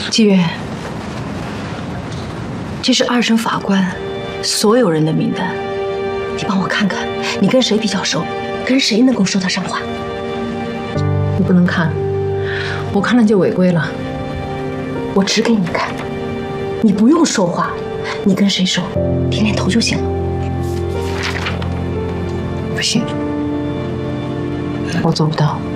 纪月，这是二审法官所有人的名单，你帮我看看，你跟谁比较熟，跟谁能够说得上话？ 你不能看，我看了就违规了。 我只给你看，你不用说话，你跟谁熟，点点头就行了。 不行，我做不到。